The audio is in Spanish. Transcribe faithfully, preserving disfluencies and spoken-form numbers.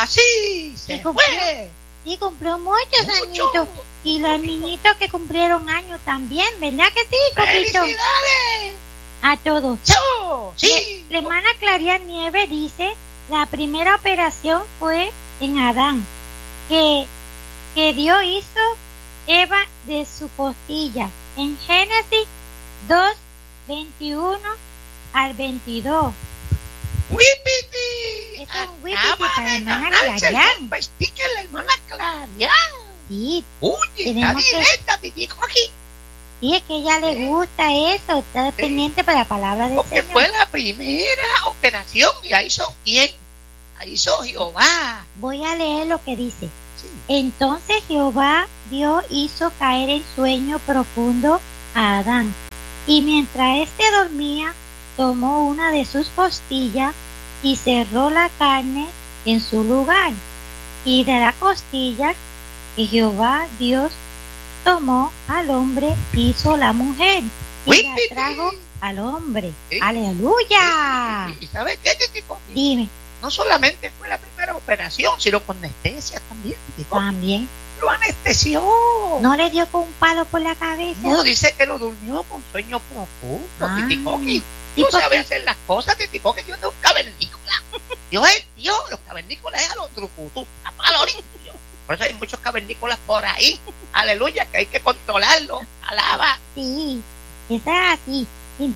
así se Y cumplió, fue. y cumplió muchos Mucho. añitos. Y los niñitos que cumplieron años también, ¿verdad que sí, Coquito? ¡Felicidades! A todos. ¡Chao! Sí. La hermana Claria Nieves dice, la primera operación fue en Adán, que, que Dios hizo Eva de su costilla. En Génesis dos, veintiuno al veintidós. ¡Wipiti! Es un wipiti Acaba para la de hermana ganarse el Clarián. vestiche la hermana Clarián. Sí, Uy, está Tenemos que- directa, Titico, aquí. sí, es que a ella le gusta eso, está pendiente para la palabra del Porque Señor. fue la primera operación y la hizo quién. La hizo Jehová. Voy a leer lo que dice. Sí. Entonces Jehová Dios hizo caer en sueño profundo a Adán, y mientras éste dormía, tomó una de sus costillas y cerró la carne en su lugar. Y de la costilla que Jehová Dios tomó al hombre, hizo la mujer y la trajo al hombre. Sí. ¡Aleluya! ¿Y sabes qué, Titico? Dime, No solamente fue la primera operación, sino con anestesia también, Titico. también, Lo anestesió. ¿no le dio con un palo por la cabeza? No, dice que lo durmió con sueño profundo, Ah. Titicoqui. ¿Y Tú por sabes qué? hacer las cosas, Titicoqui. Dios no es un cavernícola. Dios es Dios. Los cavernícolas es a los trucutus, a palo limpio. Por eso hay muchos cavernícolas por ahí. Aleluya, que hay que controlarlos. Alaba. Sí, eso es así.